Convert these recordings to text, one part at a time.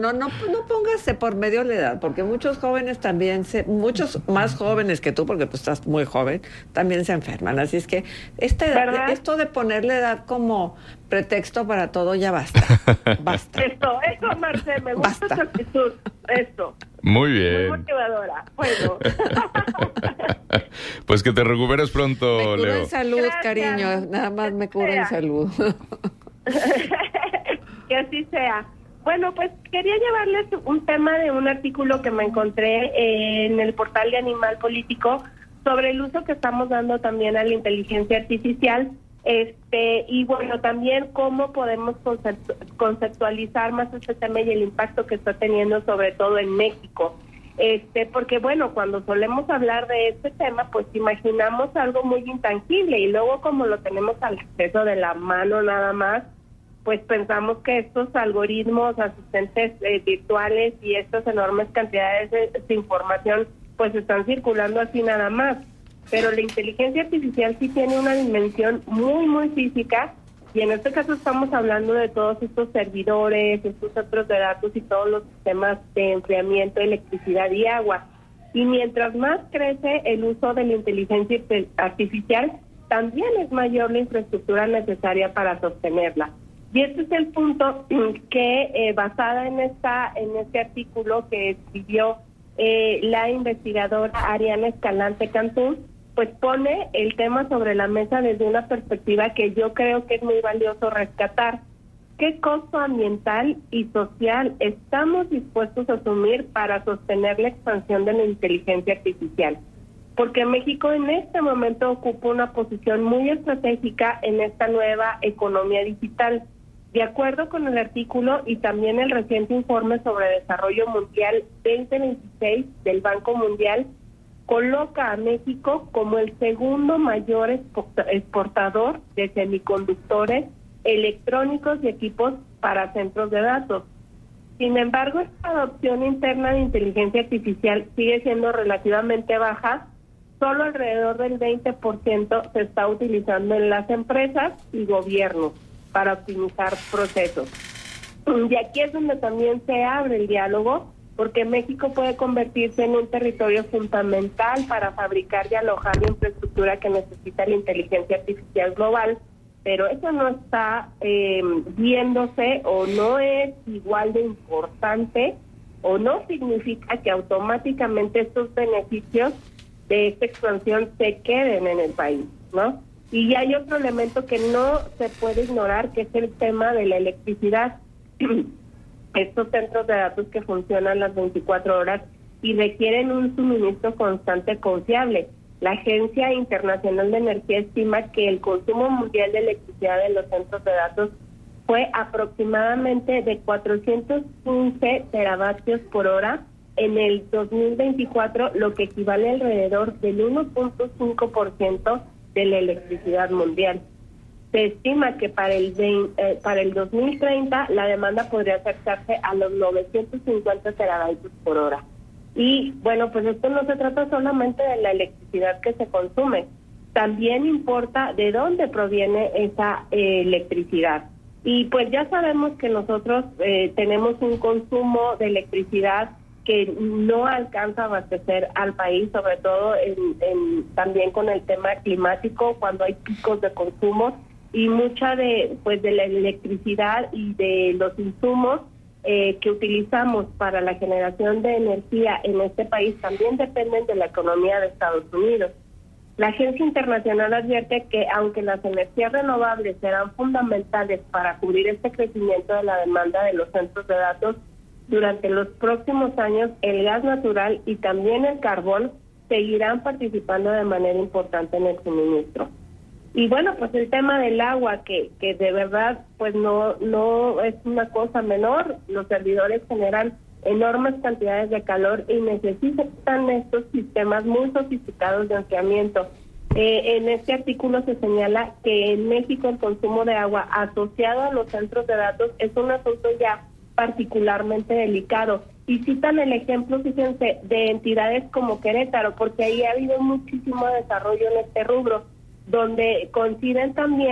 No póngase por medio la edad, porque muchos jóvenes también, muchos más jóvenes que tú, porque tú estás muy joven, también se enferman. Así es que esto de ponerle edad como pretexto para todo ya basta. Basta. Eso, Marce, me gusta tu actitud. Eso. Muy bien. Muy motivadora. Bueno. Pues que te recuperes pronto, me curo Leo. en salud, Gracias. cariño. Nada más me curo en salud. Que así sea. Bueno, pues quería llevarles un tema de un artículo que me encontré en el portal de Animal Político sobre el uso que estamos dando también a la inteligencia artificial, y bueno, también cómo podemos conceptualizar más este tema y el impacto que está teniendo sobre todo en México. Porque bueno, cuando solemos hablar de este tema, pues imaginamos algo muy intangible y luego como lo tenemos al acceso de la mano nada más, pues pensamos que estos algoritmos, asistentes virtuales y estas enormes cantidades de información pues están circulando así nada más. Pero la inteligencia artificial sí tiene una dimensión muy, muy física y en este caso estamos hablando de todos estos servidores, estos centros de datos y todos los sistemas de enfriamiento, electricidad y agua. Y mientras más crece el uso de la inteligencia artificial, también es mayor la infraestructura necesaria para sostenerla. Y este es el punto que, basada en este artículo que escribió la investigadora Ariana Escalante Cantú, pues pone el tema sobre la mesa desde una perspectiva que yo creo que es muy valioso rescatar. ¿Qué costo ambiental y social estamos dispuestos a asumir para sostener la expansión de la inteligencia artificial? Porque México en este momento ocupa una posición muy estratégica en esta nueva economía digital. De acuerdo con el artículo y también el reciente informe sobre desarrollo mundial 2026 del Banco Mundial, coloca a México como el segundo mayor exportador de semiconductores, electrónicos y equipos para centros de datos. Sin embargo, esta adopción interna de inteligencia artificial sigue siendo relativamente baja. Solo alrededor del 20% se está utilizando en las empresas y gobiernos para optimizar procesos. Y aquí es donde también se abre el diálogo, porque México puede convertirse en un territorio fundamental para fabricar y alojar la infraestructura que necesita la inteligencia artificial global, pero eso no está viéndose o no es igual de importante o no significa que automáticamente estos beneficios de esta expansión se queden en el país, ¿no? Y hay otro elemento que no se puede ignorar, que es el tema de la electricidad. Estos centros de datos que funcionan las 24 horas y requieren un suministro constante confiable. La Agencia Internacional de Energía estima que el consumo mundial de electricidad de los centros de datos fue aproximadamente de 415 teravatios por hora en el 2024, lo que equivale alrededor del 1.5% de la electricidad mundial. Se estima que para el 2030 la demanda podría acercarse a los 950 teravatios por hora. Y bueno, pues esto no se trata solamente de la electricidad que se consume, también importa de dónde proviene esa electricidad. Y pues ya sabemos que nosotros tenemos un consumo de electricidad que no alcanza a abastecer al país, sobre todo también con el tema climático, cuando hay picos de consumo, y mucha de la electricidad y de los insumos que utilizamos para la generación de energía en este país también dependen de la economía de Estados Unidos. La Agencia Internacional advierte que aunque las energías renovables serán fundamentales para cubrir este crecimiento de la demanda de los centros de datos, durante los próximos años el gas natural y también el carbón seguirán participando de manera importante en el suministro. Y bueno, pues el tema del agua, que de verdad pues no es una cosa menor. Los servidores generan enormes cantidades de calor y necesitan estos sistemas muy sofisticados de enfriamiento. En este artículo se señala que en México el consumo de agua asociado a los centros de datos es un asunto ya particularmente delicado. Y citan el ejemplo, fíjense, de entidades como Querétaro, porque ahí ha habido muchísimo desarrollo en este rubro, donde coinciden también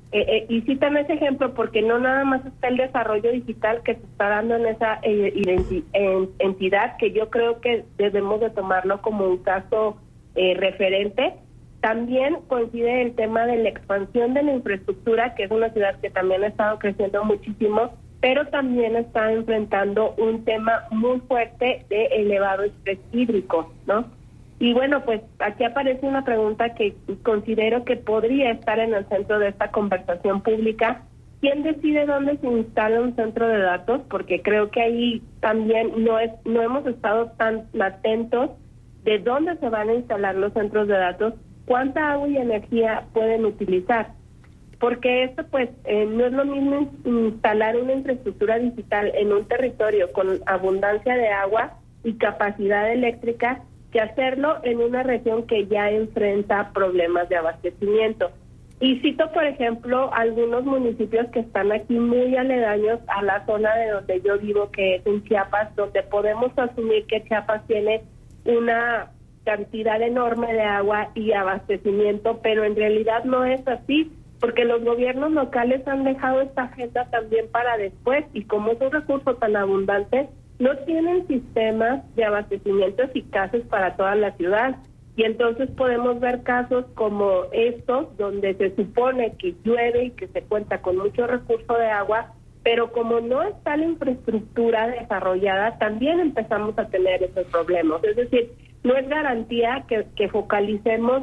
Y citan ese ejemplo porque no nada más está el desarrollo digital que se está dando en esa entidad, que yo creo que debemos de tomarlo como un caso referente. También coincide el tema de la expansión de la infraestructura, que es una ciudad que también ha estado creciendo muchísimo, pero también está enfrentando un tema muy fuerte de elevado estrés hídrico, ¿no? Y bueno, pues aquí aparece una pregunta que considero que podría estar en el centro de esta conversación pública. ¿Quién decide dónde se instala un centro de datos? Porque creo que ahí también no hemos estado tan atentos de dónde se van a instalar los centros de datos, cuánta agua y energía pueden utilizar. Porque esto pues no es lo mismo instalar una infraestructura digital en un territorio con abundancia de agua y capacidad eléctrica que hacerlo en una región que ya enfrenta problemas de abastecimiento. Y cito, por ejemplo, algunos municipios que están aquí muy aledaños a la zona de donde yo vivo, que es en Chiapas, donde podemos asumir que Chiapas tiene una cantidad enorme de agua y abastecimiento, pero en realidad no es así, porque los gobiernos locales han dejado esta agenda también para después, y como es un recurso tan abundante, no tienen sistemas de abastecimiento eficaces para toda la ciudad. Y entonces podemos ver casos como estos, donde se supone que llueve y que se cuenta con mucho recurso de agua, pero como no está la infraestructura desarrollada, también empezamos a tener esos problemas. Es decir, no es garantía que focalicemos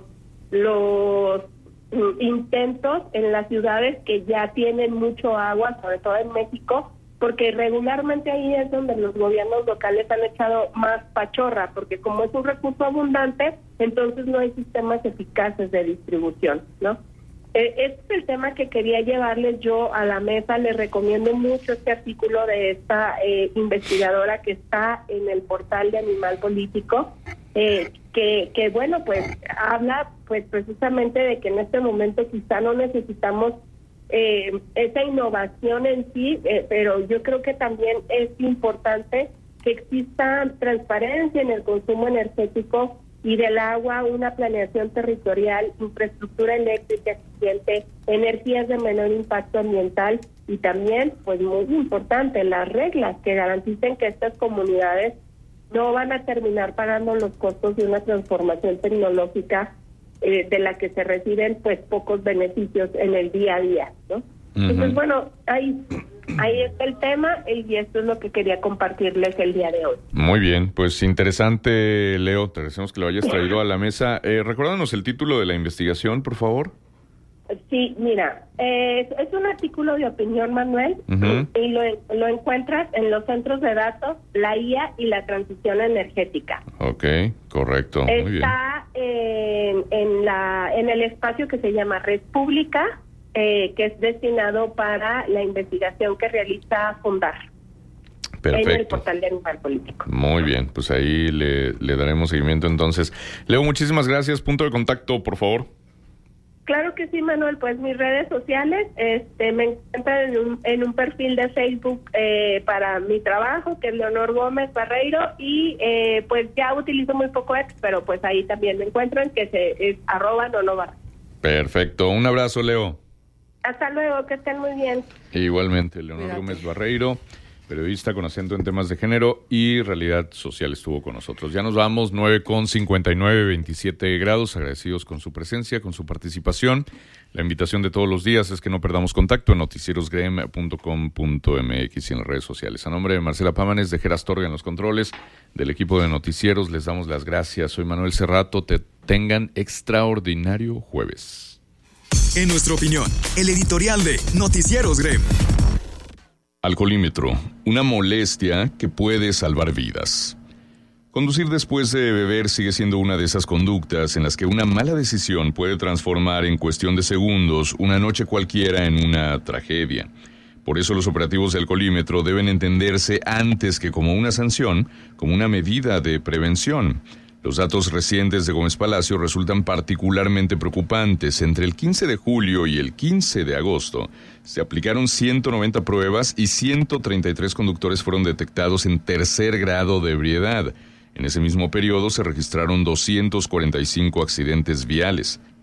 los intentos en las ciudades que ya tienen mucho agua, sobre todo en México, porque regularmente ahí es donde los gobiernos locales han echado más pachorra, porque como es un recurso abundante, entonces no hay sistemas eficaces de distribución, ¿no? Este es el tema que quería llevarles yo a la mesa. Les recomiendo mucho este artículo de esta investigadora que está en el portal de Animal Político, que bueno, pues habla pues precisamente de que en este momento quizá no necesitamos esa innovación en sí, pero yo creo que también es importante que exista transparencia en el consumo energético y del agua, una planeación territorial, infraestructura eléctrica eficiente, energías de menor impacto ambiental y también, pues muy importante, las reglas que garanticen que estas comunidades no van a terminar pagando los costos de una transformación tecnológica de la que se reciben pues pocos beneficios en el día a día, ¿no? Entonces, bueno, ahí está el tema y esto es lo que quería compartirles el día de hoy. Muy bien, pues interesante, Leo. Te agradecemos que lo hayas traído a la mesa. Recuérdanos el título de la investigación, por favor. Sí, mira, es un artículo de opinión, Manuel, y lo encuentras en los centros de datos, la IA y la transición energética. Ok, correcto. Muy bien. Está en el espacio que se llama Red Pública, que es destinado para la investigación que realiza Fundar. Perfecto. En el portal de Animal Político. Muy bien, pues ahí le daremos seguimiento entonces. Leo, muchísimas gracias. Punto de contacto, por favor. Claro que sí, Manuel, pues mis redes sociales, me encuentran en un perfil de Facebook para mi trabajo, que es Leonor Gómez Barreiro, y pues ya utilizo muy poco X, pero pues ahí también me encuentran, que es @nonobar. Perfecto, un abrazo, Leo. Hasta luego, que estén muy bien. Igualmente, Leonor Gómez Barreiro, periodista con acento en temas de género y realidad social, estuvo con nosotros. Ya nos vamos, 9:59, 27 grados, agradecidos con su presencia, con su participación. La invitación de todos los días es que no perdamos contacto en noticierosgrem.com.mx y en las redes sociales. A nombre de Marcela Pámanes, de Geras Torga en los controles, del equipo de noticieros, les damos las gracias. Soy Manuel Cerrato, tengan extraordinario jueves. En nuestra opinión, el editorial de Noticieros Grem. Alcoholímetro, una molestia que puede salvar vidas. Conducir después de beber sigue siendo una de esas conductas en las que una mala decisión puede transformar en cuestión de segundos una noche cualquiera en una tragedia. Por eso los operativos de alcoholímetro deben entenderse antes que como una sanción, como una medida de prevención. Los datos recientes de Gómez Palacio resultan particularmente preocupantes. Entre el 15 de julio y el 15 de agosto se aplicaron 190 pruebas y 133 conductores fueron detectados en tercer grado de ebriedad. En ese mismo periodo se registraron 245 accidentes viales.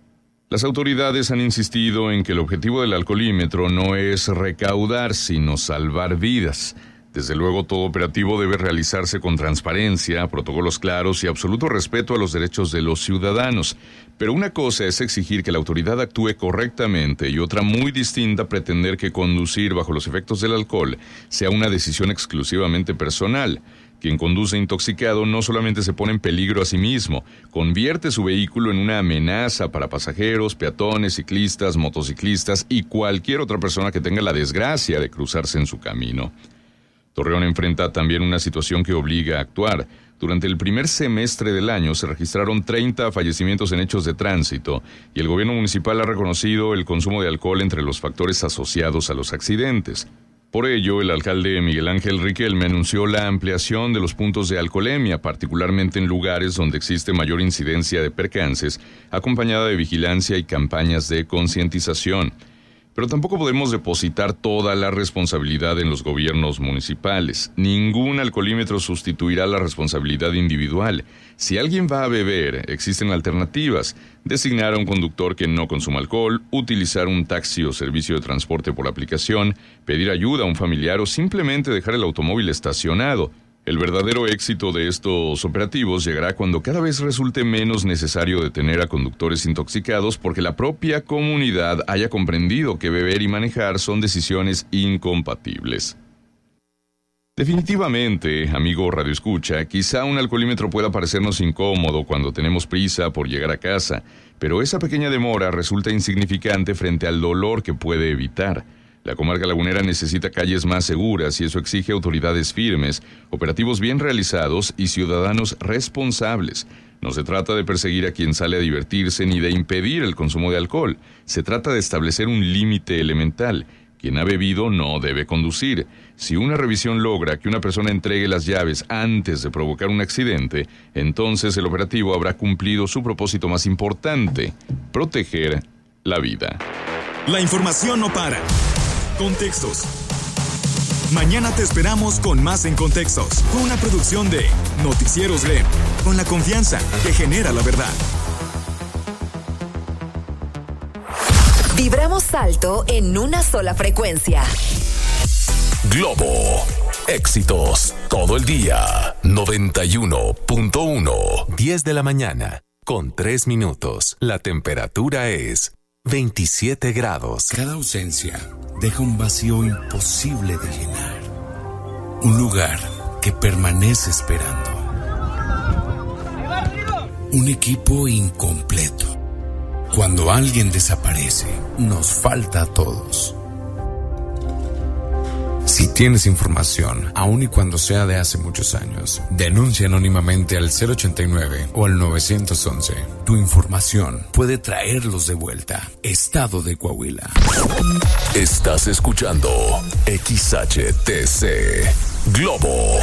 Las autoridades han insistido en que el objetivo del alcoholímetro no es recaudar, sino salvar vidas. Desde luego, todo operativo debe realizarse con transparencia, protocolos claros y absoluto respeto a los derechos de los ciudadanos. Pero una cosa es exigir que la autoridad actúe correctamente y otra muy distinta pretender que conducir bajo los efectos del alcohol sea una decisión exclusivamente personal. Quien conduce intoxicado no solamente se pone en peligro a sí mismo, convierte su vehículo en una amenaza para pasajeros, peatones, ciclistas, motociclistas y cualquier otra persona que tenga la desgracia de cruzarse en su camino. Torreón enfrenta también una situación que obliga a actuar. Durante el primer semestre del año se registraron 30 fallecimientos en hechos de tránsito y el gobierno municipal ha reconocido el consumo de alcohol entre los factores asociados a los accidentes. Por ello, el alcalde Miguel Ángel Riquelme anunció la ampliación de los puntos de alcoholemia, particularmente en lugares donde existe mayor incidencia de percances, acompañada de vigilancia y campañas de concientización. Pero tampoco podemos depositar toda la responsabilidad en los gobiernos municipales. Ningún alcoholímetro sustituirá la responsabilidad individual. Si alguien va a beber, existen alternativas. Designar a un conductor que no consuma alcohol, utilizar un taxi o servicio de transporte por aplicación, pedir ayuda a un familiar o simplemente dejar el automóvil estacionado. El verdadero éxito de estos operativos llegará cuando cada vez resulte menos necesario detener a conductores intoxicados porque la propia comunidad haya comprendido que beber y manejar son decisiones incompatibles. Definitivamente, amigo radioescucha, quizá un alcoholímetro pueda parecernos incómodo cuando tenemos prisa por llegar a casa, pero esa pequeña demora resulta insignificante frente al dolor que puede evitar. La comarca lagunera necesita calles más seguras y eso exige autoridades firmes, operativos bien realizados y ciudadanos responsables. No se trata de perseguir a quien sale a divertirse ni de impedir el consumo de alcohol. Se trata de establecer un límite elemental. Quien ha bebido no debe conducir. Si una revisión logra que una persona entregue las llaves antes de provocar un accidente, entonces el operativo habrá cumplido su propósito más importante: proteger la vida. La información no para. Contextos. Mañana te esperamos con más en Contextos, una producción de Noticieros GLEM, con la confianza que genera la verdad. Vibramos alto en una sola frecuencia. Globo. Éxitos todo el día. 91.1. 10 de la mañana, con 3 minutos. La temperatura es 27 grados. Cada ausencia deja un vacío imposible de llenar. Un lugar que permanece esperando. Un equipo incompleto. Cuando alguien desaparece, nos falta a todos. Si tienes información, aun y cuando sea de hace muchos años, denuncia anónimamente al 089 o al 911. Tu información puede traerlos de vuelta. Estado de Coahuila. Estás escuchando XHTC Globo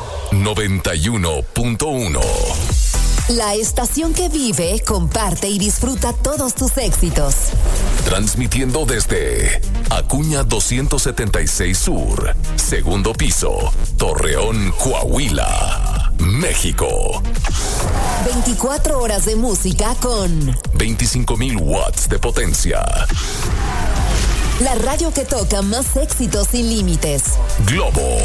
91.1. La estación que vive, comparte y disfruta todos tus éxitos. Transmitiendo desde Acuña 276 Sur, segundo piso, Torreón, Coahuila, México. 24 horas de música con 25,000 watts de potencia. La radio que toca más éxitos sin límites. Globo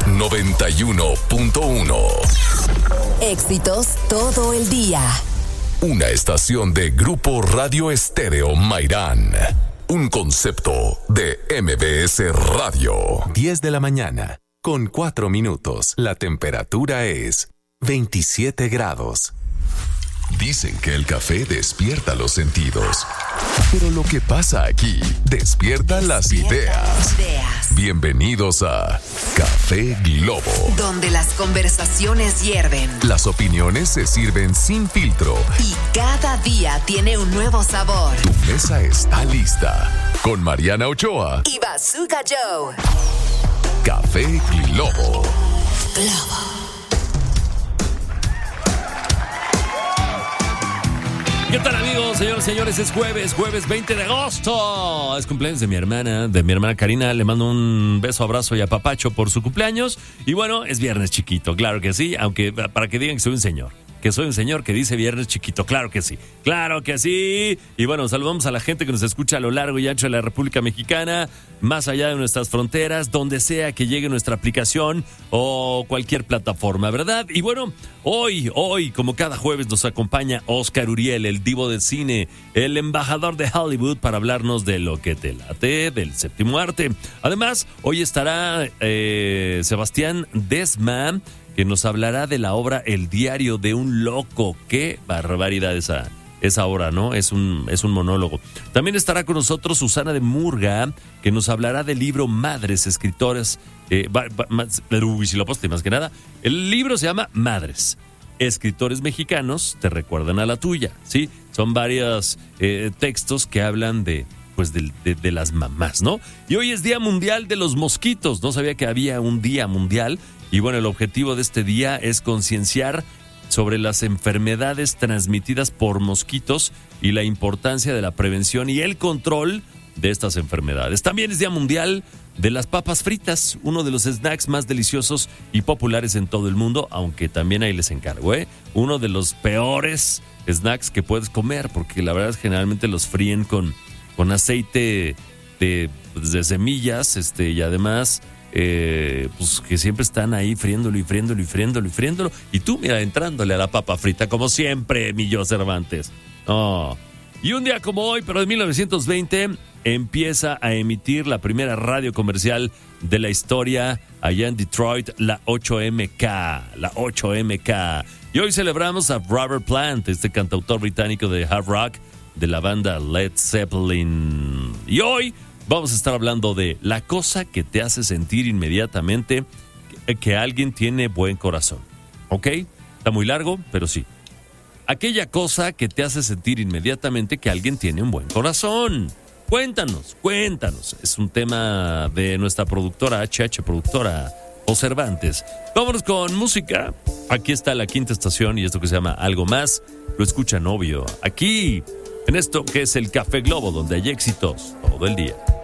91.1. Éxitos todo el día. Una estación de Grupo Radio Estéreo Mairán. Un concepto de MBS Radio. 10 de la mañana, con 4 minutos. La temperatura es 27 grados. Dicen que el café despierta los sentidos. Pero lo que pasa aquí despierta las ideas. Bienvenidos a Café Globo, donde las conversaciones hierven, las opiniones se sirven sin filtro y cada día tiene un nuevo sabor. Tu mesa está lista con Mariana Ochoa y Bazooka Joe. Café Globo. ¿Qué tal, amigos, señores, señores? Es jueves 20 de agosto. Es cumpleaños de mi hermana Karina. Le mando un beso, abrazo y apapacho por su cumpleaños. Y bueno, es viernes chiquito, claro que sí, aunque para que digan que soy un señor. que soy un señor que dice viernes chiquito. Claro que sí, claro que sí. Y bueno, saludamos a la gente que nos escucha a lo largo y ancho de la República Mexicana, más allá de nuestras fronteras, donde sea que llegue nuestra aplicación o cualquier plataforma, ¿verdad? Y bueno, hoy, como cada jueves, nos acompaña Oscar Uriel, el divo del cine, el embajador de Hollywood, para hablarnos de lo que te late, del séptimo arte. Además, hoy estará Sebastián Desma, que nos hablará de la obra El diario de un loco. Qué barbaridad esa obra, ¿no? Es un monólogo. También estará con nosotros Susana de Murga, que nos hablará del libro Madres, escritores. Si lo poste, más que nada. El libro se llama Madres, escritores mexicanos te recuerdan a la tuya, ¿sí? Son varios textos que hablan de las mamás, ¿no? Y hoy es Día Mundial de los Mosquitos. No sabía que había un día mundial. Y bueno, el objetivo de este día es concienciar sobre las enfermedades transmitidas por mosquitos y la importancia de la prevención y el control de estas enfermedades. También es Día Mundial de las papas fritas, uno de los snacks más deliciosos y populares en todo el mundo, aunque también ahí les encargo, uno de los peores snacks que puedes comer, porque la verdad es que generalmente los fríen con aceite de semillas, y además pues que siempre están ahí friéndolo. Y tú, mira, entrándole a la papa frita, como siempre, mi yo Cervantes. Oh. Y un día como hoy, pero de 1920, empieza a emitir la primera radio comercial de la historia allá en Detroit, la 8MK. Y hoy celebramos a Robert Plant, este cantautor británico de hard rock de la banda Led Zeppelin. Y hoy vamos a estar hablando de la cosa que te hace sentir inmediatamente que alguien tiene buen corazón. ¿Ok? Está muy largo, pero sí. Aquella cosa que te hace sentir inmediatamente que alguien tiene un buen corazón. Cuéntanos. Es un tema de nuestra productora, HH Productora, o Cervantes. Vámonos con música. Aquí está la quinta estación y esto que se llama Algo Más. Lo escuchan obvio aquí, en esto que es el Café Globo, donde hay éxitos todo el día.